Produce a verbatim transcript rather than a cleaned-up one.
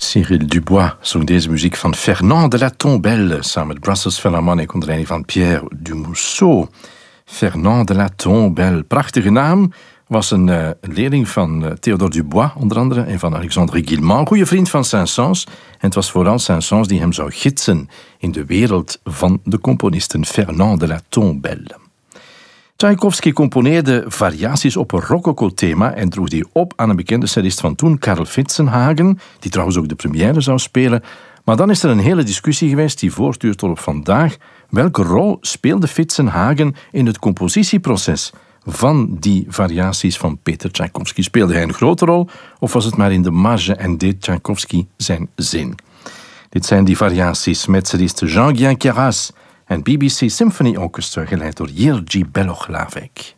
Cyril Dubois zong deze muziek van Fernand de la Tombelle samen met Brussels Philharmonic onder leiding van Pierre Dumousseau. Fernand de la Tombelle, prachtige naam. Was een uh, leerling van uh, Théodore Dubois, onder andere, en van Alexandre Guilmant, goede vriend van Saint-Saëns. En het was vooral Saint-Saëns die hem zou gidsen in de wereld van de componisten Fernand de la Tombelle. Tchaikovsky componeerde variaties op een rococo-thema en droeg die op aan een bekende cellist van toen, Karl Fitzenhagen, die trouwens ook de première zou spelen. Maar dan is er een hele discussie geweest die voortduurt tot op vandaag. Welke rol speelde Fitzenhagen in het compositieproces van die variaties van Peter Tchaikovsky? Speelde hij een grote rol of was het maar in de marge en deed Tchaikovsky zijn zin? Dit zijn die variaties met cellist Jean-Guyen Queyras en B B C Symphony Orchestra, geleid door Jiří Belohlávek.